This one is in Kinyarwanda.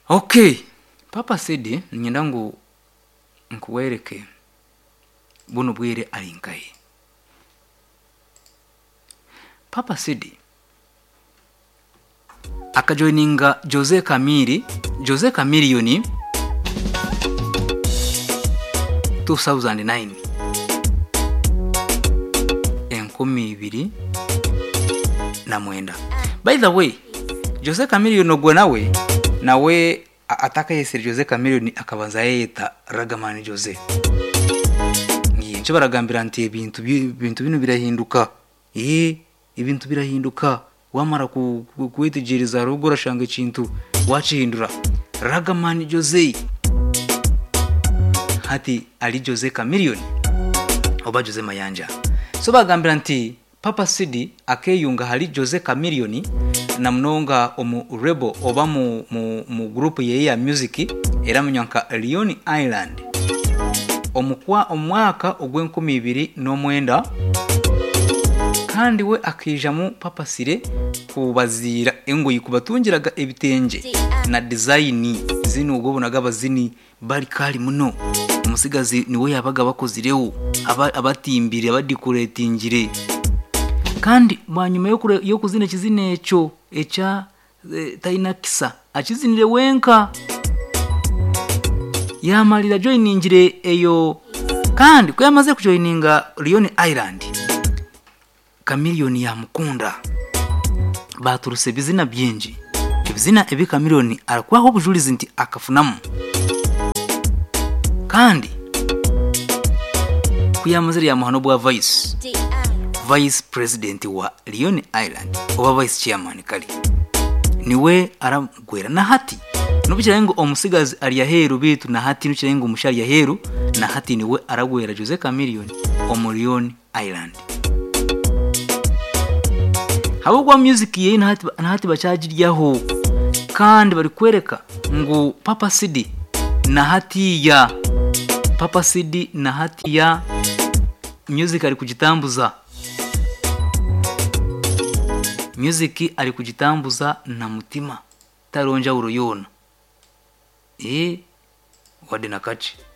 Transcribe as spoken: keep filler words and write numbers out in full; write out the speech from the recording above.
Okay, Papa Sidi nyenda ngu nkuwereke buno bwire alinkai. Papa Sidi akajoininga Jose Chameleone, Jose Chameleone two thousand nine. Enkumi ibiri na mwenda. By the way, Jose Chameleone ogwe nawe nawe ataka yese Jose Chameleone akabanza yeta Ragaman Jose. Ngiye nce baragambira nti ibintu ibintu bino birahinduka. Eh, ibintu birahinduka. Wamara ku kwitegereza rugo rashanga ikintu wacihindura. Ragaman Jose. Hati ali Jose Chameleone oba Jose Mayanja. So bagambira nti Papa Sidi akeyunga hali Jose Chameleone na mnonga omu rebel oba mu, mu, mu group ye ya music era munyanka Leon Island omukwa omwaka ogwenkumi ibiri no mwenda kandi we akijamu Papa Sidi kubazira engoyi kubatungiraga ebitenje na design zino ugobonaga bazini bari kali muno umusigazi niwe yabaga bakozireho abatimbire abadikoratingire kandi banyuma yo yo kuzina kizine echo echa e, tainakisa akizinire wenka yamalira joiningire eyo kandi ko yamaze kujoininga Leon Island Chameleone ya mukunda baturuse bizina byinji bizina ebi Chameleone arakwaho bujulizi nti akafunamu kandi kuyamazira ya muhano bwa Vice Vice President wa Leon Island oba Vice Chairman kali niwe aramugwera na hati nubikira ngo omusigazi ali yaheru bitu na hati nukira ngo umushari yaheru na hati niwe aragwera Jose Chameleone omu Leon Island habugwa music ye na hati na hati bacagiryaho kandi bari kwereka ngo Papa Sidi na hati ya Papa Sidi na hati ya music ari kugitambuza music ari kugitambuza na mutima taronja uruyona eh wade nakachi